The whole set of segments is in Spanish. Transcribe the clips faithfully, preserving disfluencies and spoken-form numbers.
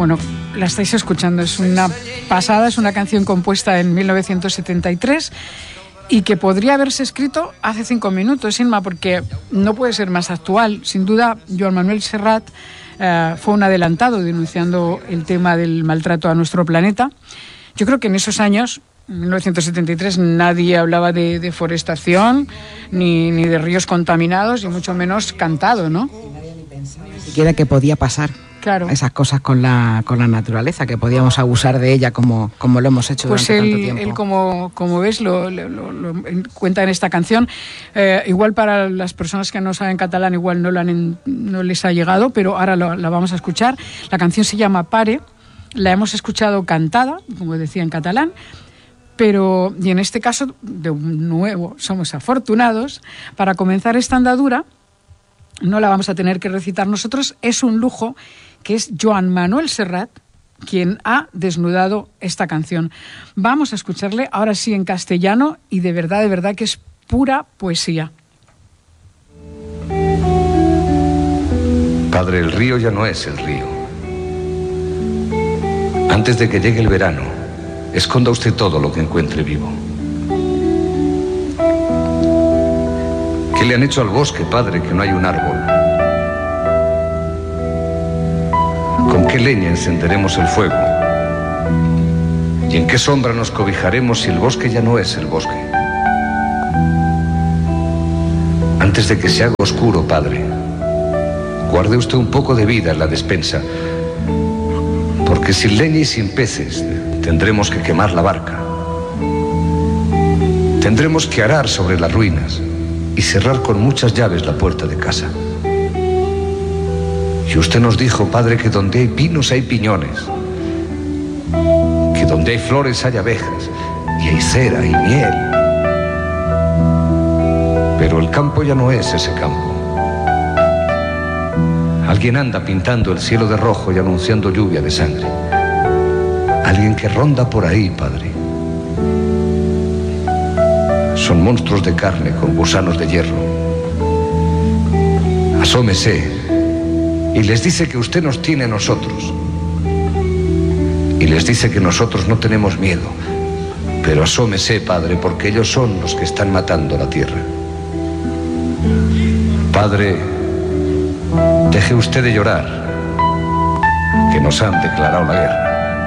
bueno, la estáis escuchando, es una pasada, es una canción compuesta en mil novecientos setenta y tres y que podría haberse escrito hace cinco minutos, Inma, porque no puede ser más actual. Sin duda, Joan Manuel Serrat eh, fue un adelantado denunciando el tema del maltrato a nuestro planeta. Yo creo que en esos años, en mil novecientos setenta y tres, nadie hablaba de deforestación, ni, ni de ríos contaminados, y mucho menos cantado, ¿no? Nadie ni pensaba ni siquiera que podía pasar. Claro. Esas cosas con la con la naturaleza, que podíamos abusar de ella como, como lo hemos hecho pues durante él, tanto tiempo. Él, como, como ves, lo, lo, lo, lo cuenta en esta canción. Eh, igual para las personas que no saben catalán, igual no, lo han, no les ha llegado, pero ahora lo, la vamos a escuchar. La canción se llama Pare, la hemos escuchado cantada, como decía, en catalán, pero, y en este caso, de nuevo, somos afortunados, para comenzar esta andadura, no la vamos a tener que recitar nosotros, es un lujo, que es Joan Manuel Serrat quien ha desnudado esta canción. Vamos a escucharle ahora sí en castellano, y de verdad, de verdad que es pura poesía. Padre, el río ya no es el río. Antes de que llegue el verano, esconda usted todo lo que encuentre vivo. ¿Qué le han hecho al bosque, padre, que no hay un árbol? ¿Con qué leña encenderemos el fuego? ¿Y en qué sombra nos cobijaremos si el bosque ya no es el bosque? Antes de que se haga oscuro, padre, guarde usted un poco de vida en la despensa, porque sin leña y sin peces tendremos que quemar la barca. Tendremos que arar sobre las ruinas y cerrar con muchas llaves la puerta de casa. Y usted nos dijo, padre, que donde hay pinos hay piñones, que donde hay flores hay abejas, y hay cera y miel. Pero el campo ya no es ese campo. Alguien anda pintando el cielo de rojo y anunciando lluvia de sangre. Alguien que ronda por ahí, padre. Son monstruos de carne con gusanos de hierro. Asómese y les dice que usted nos tiene a nosotros. Y les dice que nosotros no tenemos miedo. Pero asómese, padre, porque ellos son los que están matando la tierra. Padre, deje usted de llorar, que nos han declarado la guerra.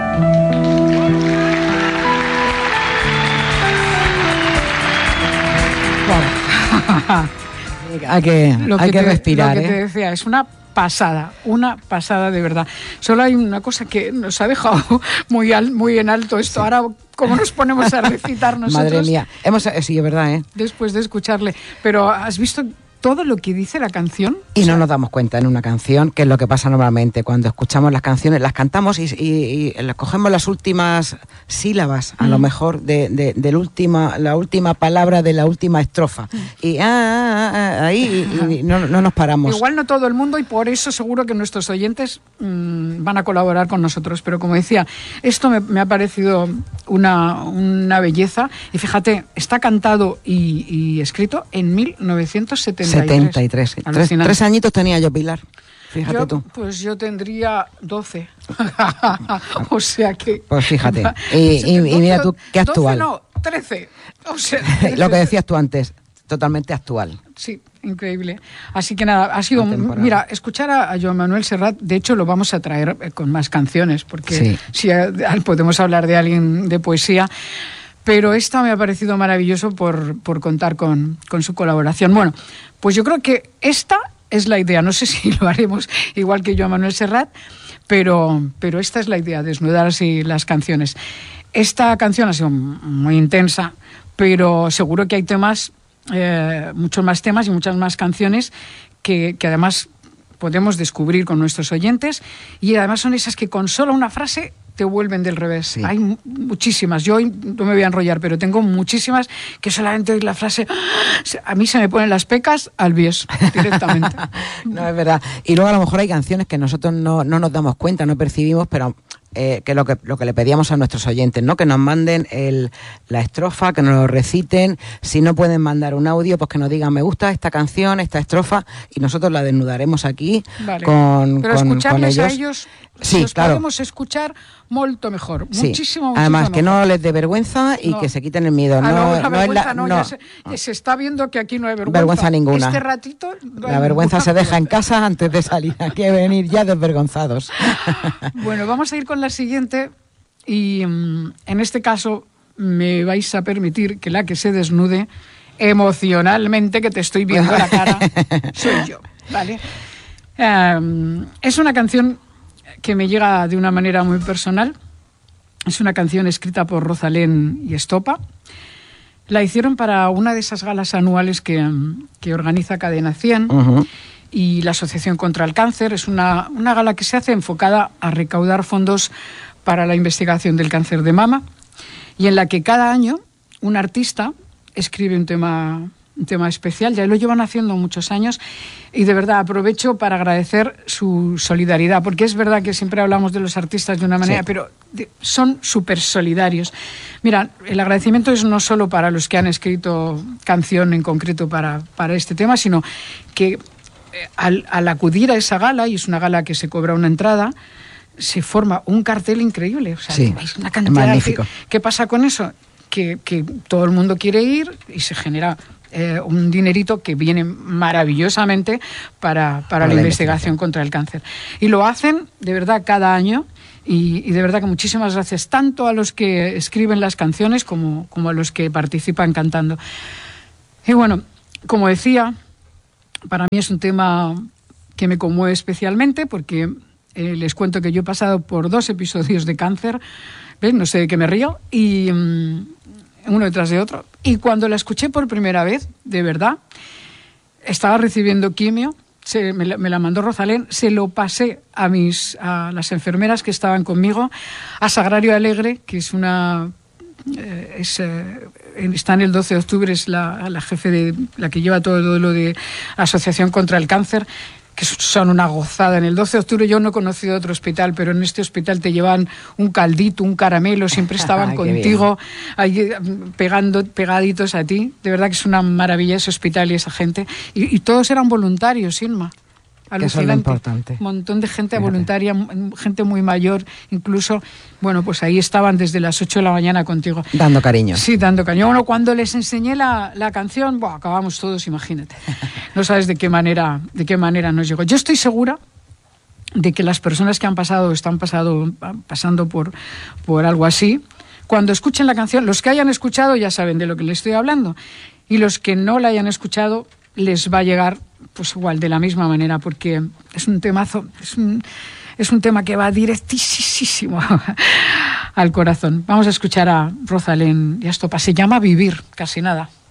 Wow. hay que, Lo hay que, que te, respirar, lo que ¿eh? te decía, es una pasada, una pasada de verdad. Solo hay una cosa que nos ha dejado muy, al, muy en alto esto. Sí. Ahora, ¿cómo nos ponemos a recitar nosotros? Madre mía, hemos, sí, es verdad, ¿eh? Después de escucharle. Pero, ¿has visto todo lo que dice la canción? Y o sea, no nos damos cuenta en una canción, que es lo que pasa normalmente cuando escuchamos las canciones, las cantamos y, y, y cogemos las últimas sílabas, a mm. lo mejor, de, de, de la, última, la última palabra de la última estrofa. Mm. Y ah, ah, ah, ahí y, y no, no nos paramos. Igual no todo el mundo, y por eso seguro que nuestros oyentes mmm, van a colaborar con nosotros. Pero como decía, esto me, me ha parecido una, una belleza. Y fíjate, está cantado y, y escrito en mil novecientos setenta y tres. setenta y tres. Tres, tres añitos tenía yo, Pilar. Fíjate yo, tú. Pues yo tendría doce. O sea que... Pues fíjate. Y, y, y mira tú, qué actual. doce no, trece. O sea, trece. Lo que decías tú antes, totalmente actual. Sí, increíble. Así que nada, ha sido... Mira, escuchar a, a Joan Manuel Serrat, de hecho lo vamos a traer eh, con más canciones, porque sí. si a, a, podemos hablar de alguien de poesía... Pero esta me ha parecido maravilloso por, por contar con, con su colaboración. Bueno, pues yo creo que esta es la idea. No sé si lo haremos igual que Joan Manuel Serrat, pero, pero esta es la idea, desnudar así las canciones. Esta canción ha sido muy intensa, pero seguro que hay temas, eh, muchos más temas y muchas más canciones que, que además podemos descubrir con nuestros oyentes, y además son esas que con solo una frase te vuelven del revés. Sí. Hay muchísimas. Yo no me voy a enrollar, pero tengo muchísimas que solamente oír la frase, a mí se me ponen las pecas al bies directamente. No, es verdad. Y luego a lo mejor hay canciones que nosotros no, no nos damos cuenta, no percibimos, pero... Eh, que lo que lo que le pedíamos a nuestros oyentes, ¿no? Que nos manden el, la estrofa, que nos lo reciten. Si no pueden mandar un audio, pues que nos digan, me gusta esta canción, esta estrofa, y nosotros la desnudaremos aquí. Vale. con, Pero con, escucharles con ellos. a ellos Sí, si os claro. podemos escuchar molto mejor, sí. muchísimo, muchísimo Además, que mejor. no les dé vergüenza y no. que se quiten el miedo. Ah, no, no, la no vergüenza es la, no, no. ya se, ya se está viendo que aquí no hay vergüenza. Vergüenza ninguna. Este ratito no La hay vergüenza ninguna. se deja en casa antes de salir. Hay que venir ya desvergonzados. Bueno, vamos a ir con la siguiente y um, en este caso me vais a permitir que la que se desnude emocionalmente, que te estoy viendo la cara, soy yo, ¿vale? Um, es una canción que me llega de una manera muy personal. Es una canción escrita por Rosalén y Estopa. La hicieron para una de esas galas anuales que, que organiza Cadena cien uh-huh. y la Asociación contra el Cáncer. Es una, una gala que se hace enfocada a recaudar fondos para la investigación del cáncer de mama y en la que cada año un artista escribe un tema, un tema especial. Ya lo llevan haciendo muchos años y de verdad aprovecho para agradecer su solidaridad, porque es verdad que siempre hablamos de los artistas de una manera, sí. pero de, son súper solidarios. Mira, el agradecimiento es no solo para los que han escrito canción en concreto para, para este tema, sino que eh, al, al acudir a esa gala, y es una gala que se cobra una entrada, se forma un cartel increíble. O sea, sí, es una cantidad. magnífico. ¿Qué, ¿Qué pasa con eso? Que, que todo el mundo quiere ir y se genera eh, un dinerito que viene maravillosamente para, para, para la, la investigación, investigación contra el cáncer. Y lo hacen, de verdad, cada año. Y, y de verdad que muchísimas gracias tanto a los que escriben las canciones como, como a los que participan cantando. Y bueno, como decía, para mí es un tema que me conmueve especialmente porque eh, les cuento que yo he pasado por dos episodios de cáncer, ¿ves? No sé de qué me río, y um, uno detrás de otro. Y cuando la escuché por primera vez, de verdad, estaba recibiendo quimio, se, me, la, me la mandó Rosalén, se lo pasé a, mis, a las enfermeras que estaban conmigo, a Sagrario Alegre, que es una... Eh, es, eh, está en el doce de octubre, es la, la jefe de la que lleva todo lo de Asociación contra el Cáncer, que son una gozada. En el doce de octubre yo no he conocido otro hospital, pero en este hospital te llevan un caldito, un caramelo, siempre estaban contigo, ahí, pegando, pegaditos a ti. De verdad que es una maravilla ese hospital y esa gente. Y, y todos eran voluntarios, Inma. Alucinante. Eso es lo importante. Un montón de gente Fíjate. voluntaria, gente muy mayor, incluso, bueno, pues ahí estaban desde las ocho de la mañana contigo. Dando cariño. Sí, dando cariño. Bueno, cuando les enseñé la, la canción, buah, acabamos todos, imagínate. No sabes de qué manera, de qué manera nos llegó. Yo estoy segura de que las personas que han pasado, están pasado, pasando por, por algo así, cuando escuchen la canción, los que hayan escuchado ya saben de lo que les estoy hablando, y los que no la hayan escuchado les va a llegar pues igual de la misma manera, porque es un temazo, es un, es un tema que va directísimo al corazón. Vamos a escuchar a Rosalén y Estopa, se llama Vivir, casi nada.